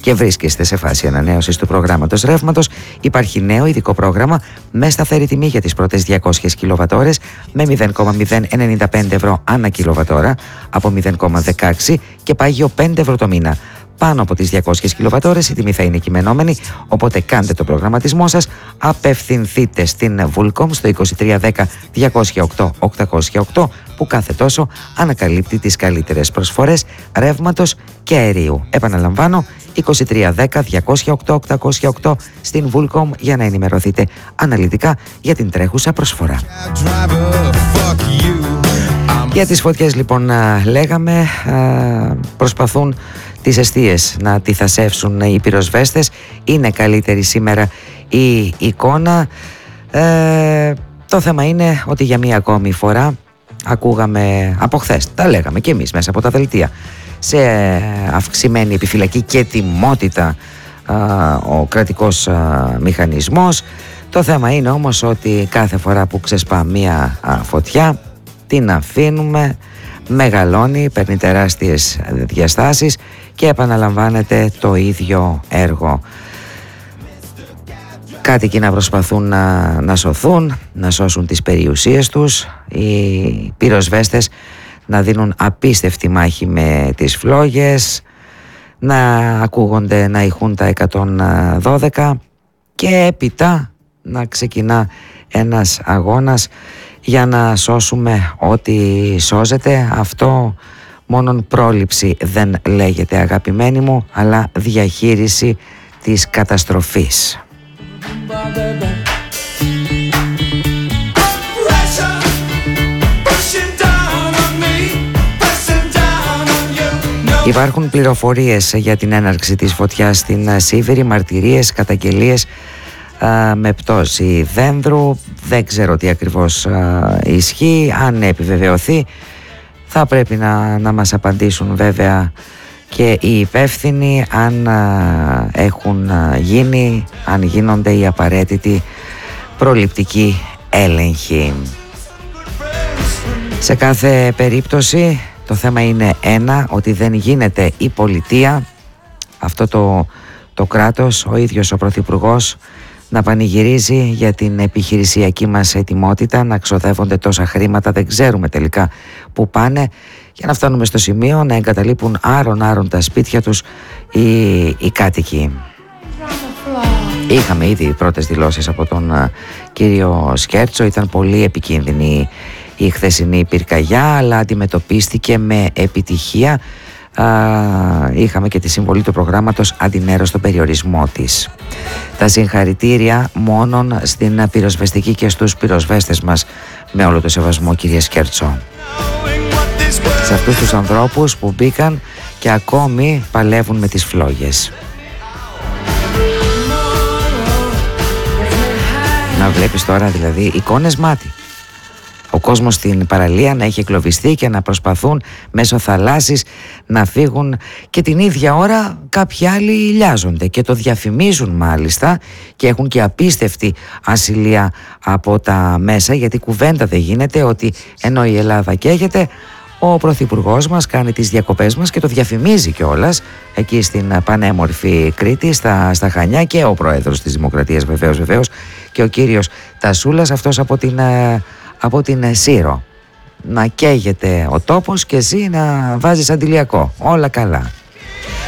και βρίσκεστε σε φάση ανανέωσης του προγράμματος ρεύματος, υπάρχει νέο ειδικό πρόγραμμα με σταθερή τιμή για τις πρώτες 200 κιλοβατόρες με 0,095 ευρώ ανά κιλοβατόρα από 0,16 και πάγιο 5 ευρώ το μήνα. Πάνω από τις 200 κιλοβατόρες η τιμή θα είναι κειμενόμενη, οπότε κάντε το προγραμματισμό σας, απευθυνθείτε στην Vulcom στο 2310 208 808 που κάθε τόσο ανακαλύπτει τις καλύτερες προσφορές ρεύματος και αερίου. Επαναλαμβάνω, 2310 208 808 στην Vulcom για να ενημερωθείτε αναλυτικά για την τρέχουσα προσφορά. Για τις φωτιές λοιπόν λέγαμε, προσπαθούν τις εστίες να τυθασεύσουν οι πυροσβέστες. Είναι καλύτερη σήμερα η εικόνα. Το θέμα είναι ότι για μία ακόμη φορά ακούγαμε από χθες, τα λέγαμε και εμείς μέσα από τα δελτία, σε αυξημένη επιφυλακή και ετοιμότητα ο κρατικός μηχανισμός. Το θέμα είναι όμως ότι κάθε φορά που ξεσπά μία φωτιά την αφήνουμε, μεγαλώνει, παίρνει τεράστιες διαστάσεις και επαναλαμβάνεται το ίδιο έργο. Κάτοικοι να προσπαθούν να σωθούν, να σώσουν τις περιουσίες τους, οι πυροσβέστες να δίνουν απίστευτη μάχη με τις φλόγες, να ακούγονται να ηχούν τα 112 και έπειτα να ξεκινά ένας αγώνας για να σώσουμε ό,τι σώζεται. Αυτό μόνον πρόληψη δεν λέγεται, αγαπημένοι μου, αλλά διαχείριση της καταστροφής. Υπάρχουν πληροφορίες για την έναρξη της φωτιάς στην Σίβηρη, μαρτυρίες, καταγγελίες με πτώση δένδρου. Δεν ξέρω τι ακριβώς ισχύει. Αν επιβεβαιωθεί θα πρέπει να μας απαντήσουν βέβαια και οι υπεύθυνοι, αν έχουν γίνει, αν γίνονται οι απαραίτητοι προληπτικοί έλεγχοι. Σε κάθε περίπτωση το θέμα είναι ένα, ότι δεν γίνεται η πολιτεία, αυτό το κράτος, ο ίδιος ο Πρωθυπουργός, να πανηγυρίζει για την επιχειρησιακή μας ετοιμότητα, να ξοδεύονται τόσα χρήματα, δεν ξέρουμε τελικά που πάνε, για να φτάνουμε στο σημείο να εγκαταλείπουν άρον τα σπίτια τους οι κάτοικοι. Είχαμε ήδη πρώτες δηλώσεις από τον κύριο Σκέρτσο, ήταν πολύ επικίνδυνη η χθεσινή πυρκαγιά, αλλά αντιμετωπίστηκε με επιτυχία. Είχαμε και τη συμβολή του προγράμματος Αντινέρω στον περιορισμό της. Τα συγχαρητήρια μόνον στην πυροσβεστική και στους πυροσβέστες μας, με όλο το σεβασμό, κύριε Σκέρτσο, σε αυτούς τους ανθρώπους που μπήκαν και ακόμη παλεύουν με τις φλόγες. Να βλέπεις τώρα δηλαδή εικόνες μάτι. Ο κόσμος στην παραλία να έχει εγκλωβιστεί και να προσπαθούν μέσω θαλάσσης να φύγουν, και την ίδια ώρα κάποιοι άλλοι λιάζονται και το διαφημίζουν μάλιστα και έχουν και απίστευτη ασυλία από τα μέσα, γιατί κουβέντα δεν γίνεται ότι ενώ η Ελλάδα καίγεται, ο Πρωθυπουργός μας κάνει τις διακοπές μας και το διαφημίζει κιόλας εκεί στην πανέμορφη Κρήτη, στα Χανιά, και ο Πρόεδρος της Δημοκρατίας βεβαίως και ο κύριος Τασούλας, αυτός από την Σύρο. Να καίγεται ο τόπος και εσύ να βάζεις αντιλιακό. Όλα καλά.